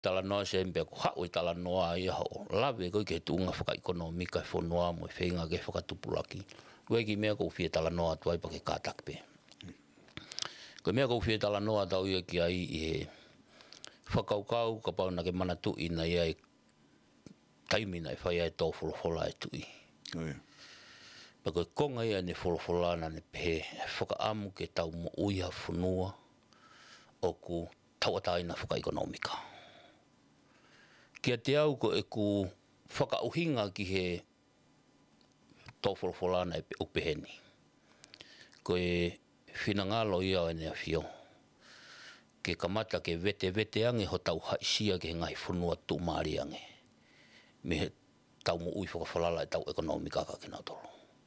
tala noa sempe ko hau tala noa ia ho lave ko ke tunga whaka ekonomika fo noa mo whenga ke whakatupulaki koe ki mea ko whia tala noa tuai pa ke kātakpe ko mea ko whia tala noa tau ia ki ai i he whakaukau ka pauna ke mana tu ina ia e taimina e whai ai tō wholofola e tui pa koe konga ia ne wholofola na ne pehe whakaamu ke tau mo uiha whunua o ku tauataina whaka ekonomika kia te au ko e ku whakauhinga ki he tō wholofolana e upeheni. Ko e whinangalo ia o ene a whio. Ke kamata ke vete ange ho tau haisia ke ngai whunua tu maari ange. Me he tau mo ui whakawhalala e tau ekonomika ka kina tolo.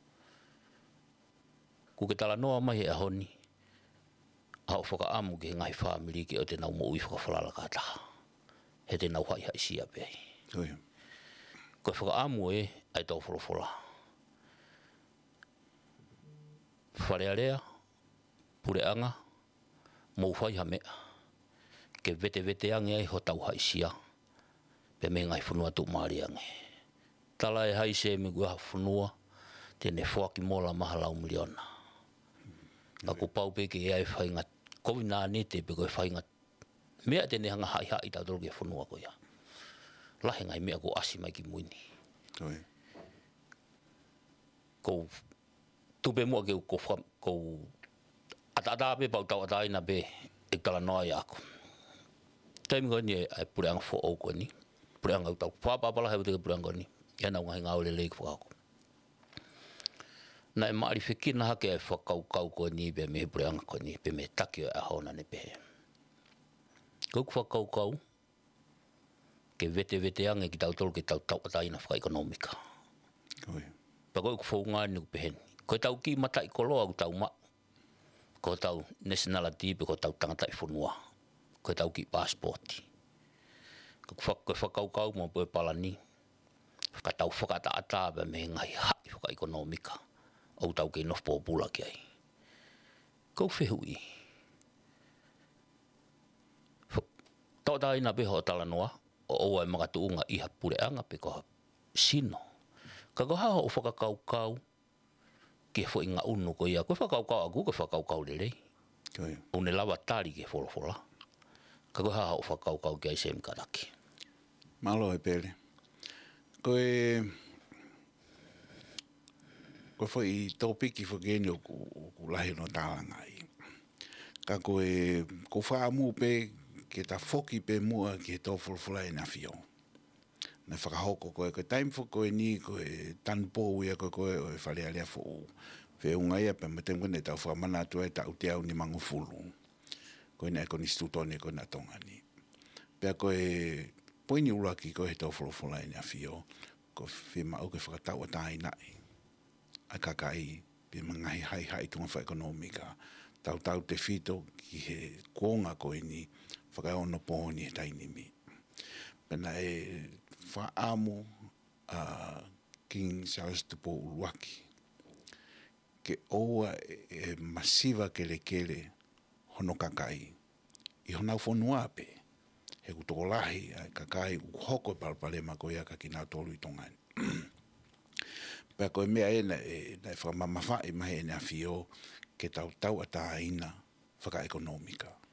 Ku ke tala noa mai e ahoni. Ao whakaamu ke ngai whaamiri ke o te nau mo ui whakawhalala ka taha. He te nau hai sia pei. Ko whakaamu e ai tau wholofola. Wharearea, pureanga, mou whai ha mea. Ke vete ange ai ho tau hai sia. Pe me ngai whunua tu maari ange. Tala e hai se me gua whunua, tene whaki mola mahalau miliona. Ako pau pe ke ai whaingat, kowi nā nete pe koe whaingat, mea tene hanga hai tau tolo ke whunua ko ia. Lahe ngai mea ko asi mai ki muini. Ko tupe mua ke ko ata pe pau tau ata ina pe e tala noa ia ako. Taimi ko ni ai pureanga fo au ko ni. Pureanga tau whapapala hei te pureanga ni. Ia nau ngai ngau le leik whakako. Na e maari whikina hake ai whakau ko ni pe me pureanga ko ni pe me taki o e haona ne pe. Kuk whakau ke vete ange ki tau tolu ke tau ataina whaka ekonomika. Pa koe ku whaunga ni ku peheni. Koe tau ki mata i koloa ku tau ma. Ko tau nationality pe ko tau tangata i whunua. Koe tau ki passporti. Koe whakau mo poe palani. Whakatau whakata pe me ngai hai whaka ekonomika. Au tau ke nofpo pula ki ai. Kou whehui. Tau taina pe ho tala noa. O oa e makatuunga iha pureanga pe ko sino. Ka ko haho o whakakau ke fo inga unu ko ia. Ko whakakau aku ko whakakau lelei. Une lawa tari ke wholofola. Ka ko haho o whakakau ke ai sem karaki. Malo e pele. Ko fo i topiki fo geni o ku lahi no tālangai. Ka ko whaamu pe ke ta foki pe mua ke tō wholofola e na whio. Na whakahoko koe taim fo koe ni koe tanpo ia koe o e whalealea fo whiunga ia pe matem kone tau whamana atua e tau te au ni mangu fulu. Koe na e koni stutone koe na tonga ni. Pea koe poini uraki koe tō wholofola e na whio. Ko whima au ke whakatau a tāi nai. A kakai pe mangahi hai tunga wha ekonomika. Tau te whito ki he kuonga koe ni whakaono pohoni e tainimi. Pena e whaamu King Charles Tupo Uruaki. Ke oua e masiva kele hono kakai. I honau whonua pe. He kutokolahi kakai hoko palpalema koe aka ki nā tolu i tongani. Pea koe mea na whakamamawha e mahe e na whio ke tau a tā ina whaka ekonomika.